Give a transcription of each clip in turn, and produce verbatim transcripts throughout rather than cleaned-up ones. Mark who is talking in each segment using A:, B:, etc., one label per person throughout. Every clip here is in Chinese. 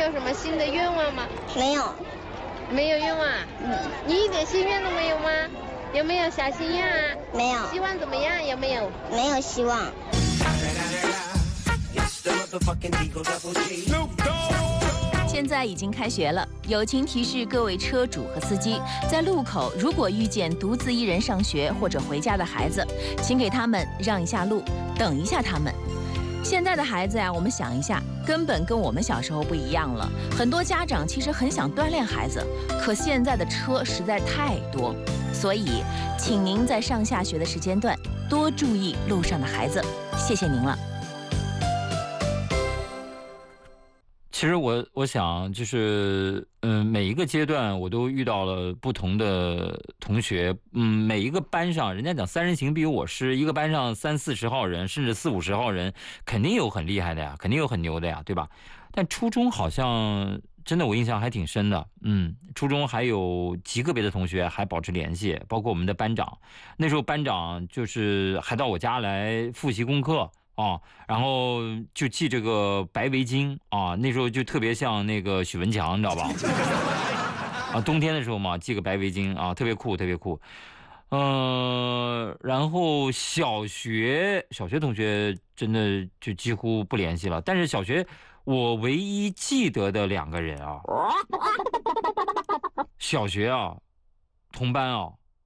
A: 有什么新的愿望吗？
B: 没有。
A: 没有愿望？
B: 嗯。
A: 你一点心愿都没有吗？有没有小心愿啊？
B: 没有。
A: 希望怎么样？有没有？
B: 没有希望。
C: 现在已经开学了，友情提示各位车主和司机，在路口如果遇见独自一人上学或者回家的孩子，请给他们让一下路，等一下他们。现在的孩子呀，我们想一下，根本跟我们小时候不一样了。很多家长其实很想锻炼孩子，可现在的车实在太多，所以请您在上下学的时间段多注意路上的孩子，谢谢您了。
D: 其实我我想就是，嗯，每一个阶段我都遇到了不同的同学，嗯，每一个班上，人家讲三人行必有我师，一个班上三四十号人，甚至四五十号人，肯定有很厉害的呀，肯定有很牛的呀，对吧？但初中好像真的我印象还挺深的，嗯，初中还有极个别的同学还保持联系，包括我们的班长，那时候班长就是还到我家来复习功课。啊，然后就系这个白围巾啊，那时候就特别像那个许文强，你知道吧？啊，冬天的时候嘛，系个白围巾啊，特别酷，特别酷。呃，然后小学小学同学真的就几乎不联系了，但是小学我唯一记得的两个人啊，小学啊，同班啊，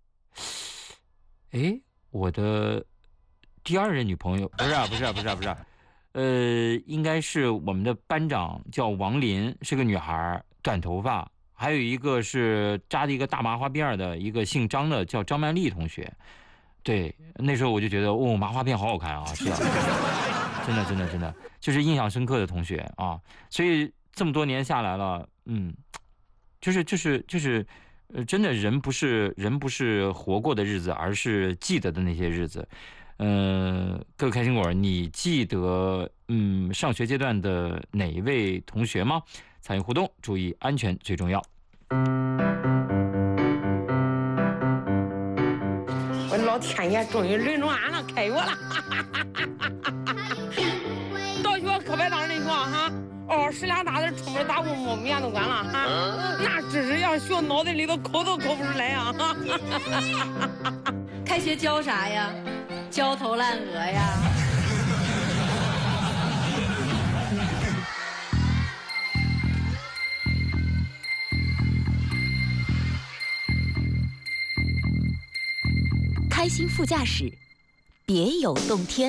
D: 哎，我的。第二任女朋友不是啊，不是啊，不是啊，不是啊，呃，应该是我们的班长叫王林，是个女孩，短头发，还有一个是扎着一个大麻花辫的，一个姓张的叫张曼丽同学。对，那时候我就觉得哦，麻花辫好好看啊，是的，真的真的真的，就是印象深刻的同学啊。所以这么多年下来了，嗯，就是就是就是，呃，真的人不是人不是活过的日子，而是记得的那些日子。呃，各位开心果，你记得嗯上学阶段的哪一位同学吗？参与互动，注意安全最重要。
E: 我老天爷终于轮着俺了，开学了！到学可别当人说哈，哦，十两大子出门打工没面子管了哈，那知识要学脑袋里头抠都抠不出来啊！
F: 开学教啥呀？焦头烂额呀！
C: 开心副驾驶，别有洞天。